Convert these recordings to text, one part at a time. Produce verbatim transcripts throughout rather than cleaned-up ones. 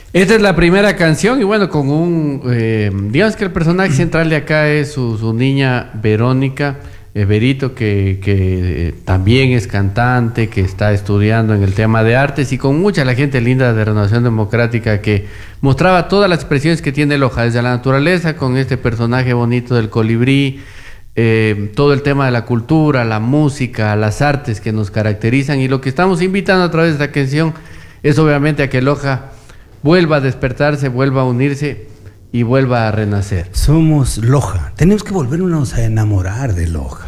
Esta es la primera canción y bueno, con un, eh, digamos que el personaje central de acá es su, su niña Verónica, eh, Verito, que, que eh, también es cantante, que está estudiando en el tema de artes y con mucha la gente linda de Renovación Democrática que mostraba todas las expresiones que tiene Loja, desde la naturaleza con este personaje bonito del colibrí, eh, todo el tema de la cultura, la música, las artes que nos caracterizan y lo que estamos invitando a través de esta canción es obviamente a que Loja vuelva a despertarse, vuelva a unirse y vuelva a renacer. Somos Loja, tenemos que volvernos a enamorar de Loja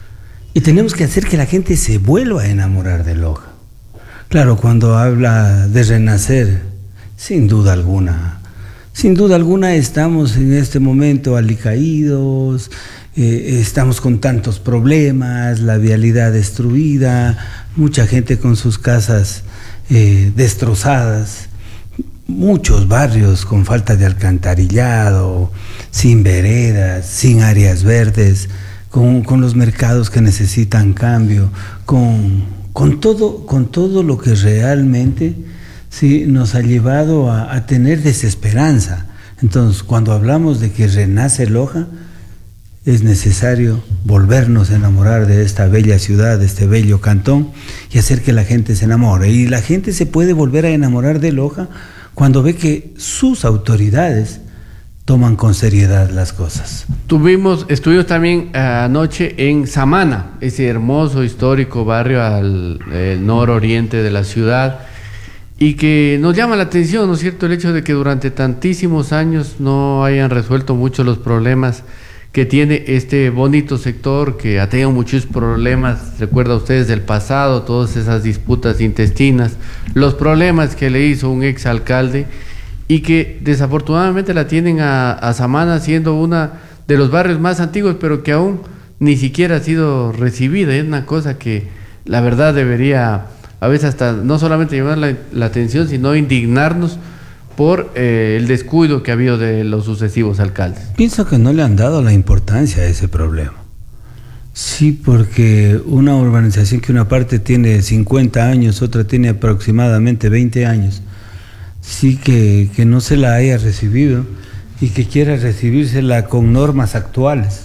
y tenemos que hacer que la gente se vuelva a enamorar de Loja. Claro, cuando habla de renacer, sin duda alguna, sin duda alguna estamos en este momento alicaídos, eh, estamos con tantos problemas, la vialidad destruida, mucha gente con sus casas eh, destrozadas, muchos barrios con falta de alcantarillado, sin veredas, sin áreas verdes, con, con los mercados que necesitan cambio, con, con, todo, con todo lo que realmente sí, nos ha llevado a, a tener desesperanza. Entonces, cuando hablamos de que renace Loja, es necesario volvernos a enamorar de esta bella ciudad, de este bello cantón, y hacer que la gente se enamore. Y la gente se puede volver a enamorar de Loja cuando ve que sus autoridades toman con seriedad las cosas. Tuvimos, estuvimos también anoche en Samana, ese hermoso histórico barrio al eh, nororiente de la ciudad, y que nos llama la atención, ¿no es cierto?, el hecho de que durante tantísimos años no hayan resuelto mucho los problemas que tiene este bonito sector, que ha tenido muchos problemas, recuerda ustedes del pasado, todas esas disputas intestinas, los problemas que le hizo un exalcalde y que desafortunadamente la tienen a, a Samana siendo una de los barrios más antiguos, pero que aún ni siquiera ha sido recibida. Es una cosa que la verdad debería a veces hasta no solamente llamar la, la atención, sino indignarnos por eh, el descuido que ha habido de los sucesivos alcaldes. Pienso que no le han dado la importancia a ese problema. Sí, porque una urbanización que una parte tiene cincuenta años, otra tiene aproximadamente veinte años, sí que, que no se la haya recibido y que quiera recibírsela con normas actuales,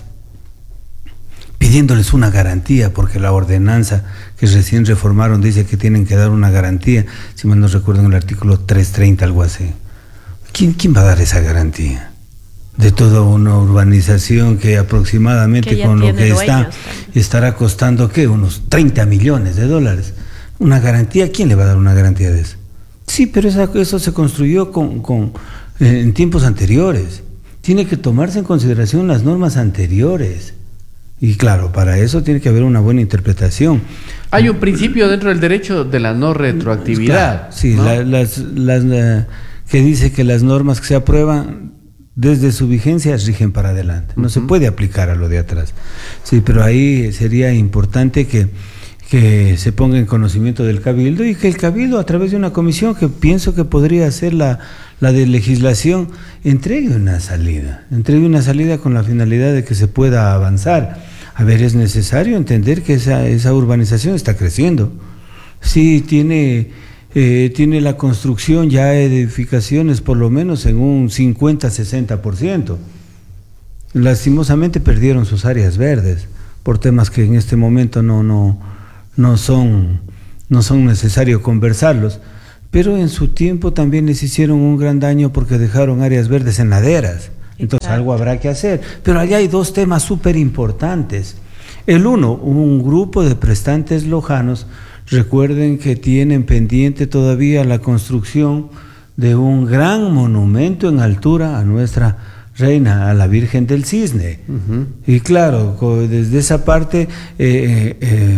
pidiéndoles una garantía, porque la ordenanza que recién reformaron dice que tienen que dar una garantía, si mal no recuerdo en el artículo trescientos treinta, algo así. ¿Quién, quién va a dar esa garantía? De toda una urbanización que aproximadamente que con lo que está, estará costando, ¿qué? Unos treinta millones de dólares. ¿Una garantía? ¿Quién le va a dar una garantía de eso? Sí, pero esa, eso se construyó con, con, eh, en tiempos anteriores. Tiene que tomarse en consideración las normas anteriores. Y claro, para eso tiene que haber una buena interpretación. Hay un principio dentro del derecho de la no retroactividad. Claro, sí, ¿no? la, las, las, la, que dice que las normas que se aprueban desde su vigencia rigen para adelante. No uh-huh. se puede aplicar a lo de atrás. Sí, pero ahí sería importante que, que se ponga en conocimiento del Cabildo y que el Cabildo, a través de una comisión que pienso que podría ser la, la de legislación, entregue una salida. Entregue una salida con la finalidad de que se pueda avanzar. A ver, es necesario entender que esa, esa urbanización está creciendo. Sí, tiene, eh, tiene la construcción ya edificaciones por lo menos en un cincuenta a sesenta por ciento. Lastimosamente perdieron sus áreas verdes por temas que en este momento no, no, no son, no son necesarios conversarlos, pero en su tiempo también les hicieron un gran daño porque dejaron áreas verdes en laderas. Entonces Exacto. algo habrá que hacer. Pero allá hay dos temas súper importantes. El uno, un grupo de prestantes lojanos, recuerden que tienen pendiente todavía la construcción de un gran monumento en altura a nuestra reina, a la Virgen del Cisne. Uh-huh. Y claro, desde esa parte eh, eh,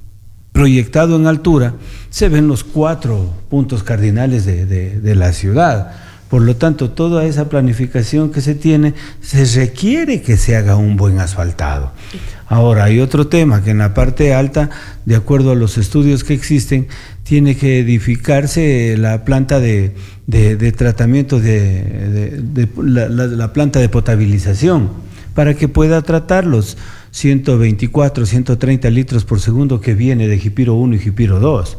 proyectado en altura, se ven los cuatro puntos cardinales de, de, de la ciudad. Por lo tanto, toda esa planificación que se tiene, se requiere que se haga un buen asfaltado. Ahora, hay otro tema, que en la parte alta, de acuerdo a los estudios que existen, tiene que edificarse la planta de, de, de tratamiento, de, de, de la, la, la planta de potabilización, para que pueda tratar los ciento veinticuatro, ciento treinta litros por segundo que viene de Jipiro uno y Jipiro dos.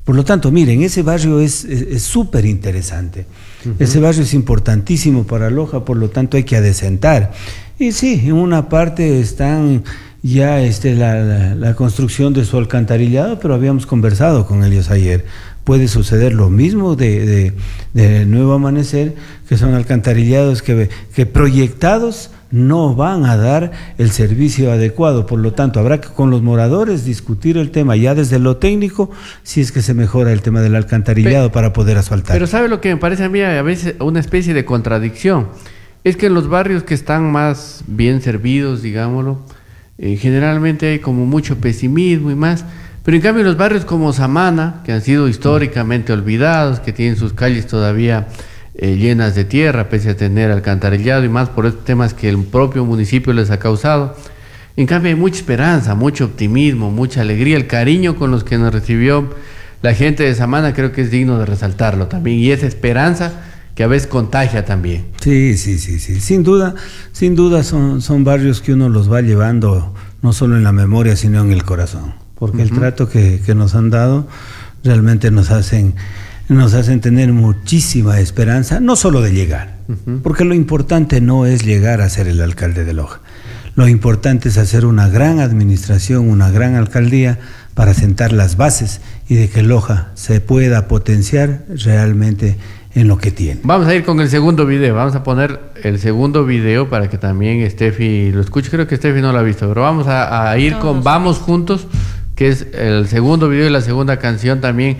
Por lo tanto, miren, ese barrio es súper interesante. Uh-huh. Ese barrio es importantísimo para Loja, por lo tanto hay que adecentar. Y sí, en una parte están ya este, la, la, la construcción de su alcantarillado, pero habíamos conversado con ellos ayer. Puede suceder lo mismo de, de, de Nuevo Amanecer, que son alcantarillados que, que proyectados no van a dar el servicio adecuado. Por lo tanto, habrá que con los moradores discutir el tema ya desde lo técnico, si es que se mejora el tema del alcantarillado pero, para poder asfaltar. Pero ¿sabe lo que me parece a mí a veces una especie de contradicción? Es que en los barrios que están más bien servidos, digámoslo, eh, generalmente hay como mucho pesimismo y más, pero en cambio en los barrios como Samana, que han sido históricamente olvidados, que tienen sus calles todavía Eh, llenas de tierra, pese a tener alcantarillado y más por estos temas que el propio municipio les ha causado. En cambio hay mucha esperanza, mucho optimismo, mucha alegría, el cariño con los que nos recibió la gente de Samana creo que es digno de resaltarlo también, y esa esperanza que a veces contagia también. Sí, sí, sí, sí, sin duda, sin duda son, son barrios que uno los va llevando no solo en la memoria, sino en el corazón, porque uh-huh. el trato que, que nos han dado realmente nos hacen nos hacen tener muchísima esperanza, no solo de llegar, uh-huh. porque lo importante no es llegar a ser el alcalde de Loja, lo importante es hacer una gran administración, una gran alcaldía para sentar las bases y de que Loja se pueda potenciar realmente en lo que tiene. Vamos a ir con el segundo video, vamos a poner el segundo video para que también Steffi lo escuche, creo que Steffi no lo ha visto, pero vamos a, a ir con Vamos Juntos, que es el segundo video y la segunda canción también,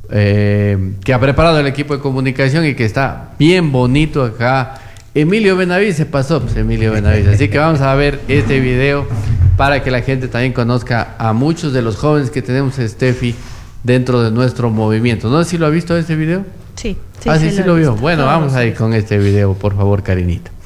Eh, que ha preparado el equipo de comunicación y que está bien bonito acá. Emilio Benavides se pasó, pues Emilio Benavides. Así que vamos a ver este video para que la gente también conozca a muchos de los jóvenes que tenemos, Steffi, dentro de nuestro movimiento. ¿No sé si lo ha visto este video? Sí, sí. Ah, sí, sí, sí lo, lo vio. Visto. Bueno, Todos vamos ahí con este video, por favor, Karinita.